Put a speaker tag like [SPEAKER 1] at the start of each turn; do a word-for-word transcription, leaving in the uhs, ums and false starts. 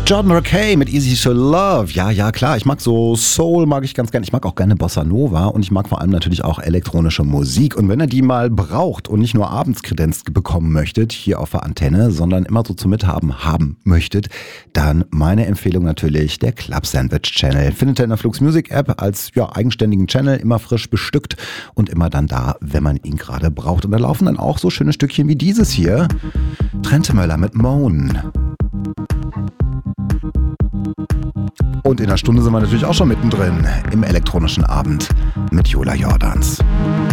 [SPEAKER 1] Jordan Rakei mit Easy to Love. Ja, ja, klar. Ich mag so Soul, mag ich ganz gerne. Ich mag auch gerne Bossa Nova und ich mag vor allem natürlich auch elektronische Musik. Und wenn ihr die mal braucht und nicht nur abends Kredenz bekommen möchtet, hier auf der Antenne, sondern immer so zum Mithaben haben möchtet, dann meine Empfehlung natürlich der Club Sandwich Channel. Findet ihr in der Flux Music App als ja, eigenständigen Channel, immer frisch bestückt und immer dann da, wenn man ihn gerade braucht. Und da laufen dann auch so schöne Stückchen wie dieses hier. Trentemöller mit Moan. Und in einer Stunde sind wir natürlich auch schon mittendrin im elektronischen Abend mit Jola Jordans.